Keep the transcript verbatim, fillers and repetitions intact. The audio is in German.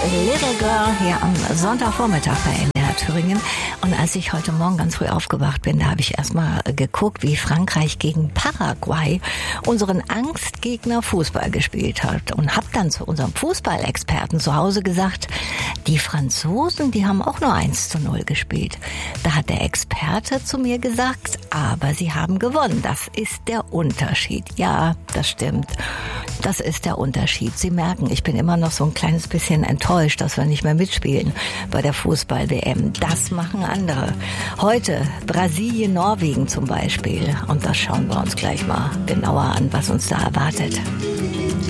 Little Girl hier am Sonntagvormittag bei N D R Thüringen. Und als ich heute Morgen ganz früh aufgewacht bin, da habe ich erstmal geguckt, wie Frankreich gegen Paraguay unseren Angstgegner Fußball gespielt hat. Und habe dann zu unserem Fußballexperten zu Hause gesagt, die Franzosen, die haben auch nur eins zu null gespielt. Da hat der Experte zu mir gesagt, aber sie haben gewonnen. Das ist der Unterschied. Ja, das stimmt. Das ist der Unterschied. Sie merken, ich bin immer noch so ein kleines bisschen enttäuscht, dass wir nicht mehr mitspielen bei der Fußball-W M. Das machen andere. Heute Brasilien, Norwegen zum Beispiel. Und das schauen wir uns gleich mal genauer an, was uns da erwartet.